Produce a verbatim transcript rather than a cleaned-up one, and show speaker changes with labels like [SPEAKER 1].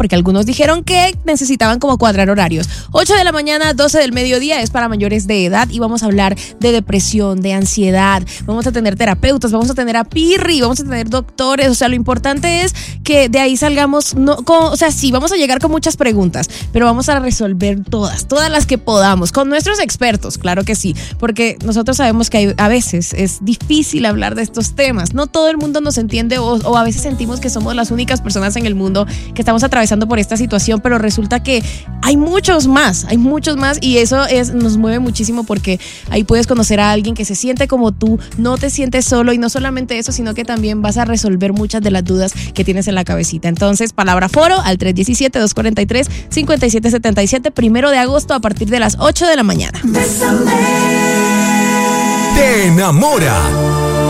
[SPEAKER 1] porque algunos dijeron que necesitaban como cuadrar horarios. ocho de la mañana, doce del mediodía es para mayores de edad y vamos a hablar de depresión, de ansiedad. Vamos a tener terapeutas, vamos a tener a Pirri, vamos a tener doctores. O sea, lo importante es que de ahí salgamos, no, con, o sea, sí, vamos a llegar con muchas preguntas, pero vamos a resolver todas, todas las que podamos, con nuestros expertos, claro que sí, porque nosotros sabemos que hay, a veces es difícil hablar de estos temas. No todo el mundo nos entiende o, o a veces sentimos que somos las únicas personas en el mundo que estamos atravesando por esta situación, pero resulta que hay muchos más, hay muchos más y eso es, nos mueve muchísimo porque ahí puedes conocer a alguien que se siente como tú, no te sientes solo y no solamente eso, sino que también vas a resolver muchas de las dudas que tienes en la cabecita. Entonces, palabra foro al tres uno siete, dos cuatro tres, cinco siete siete siete, primero de agosto a partir de las ocho de la mañana.
[SPEAKER 2] Te enamora.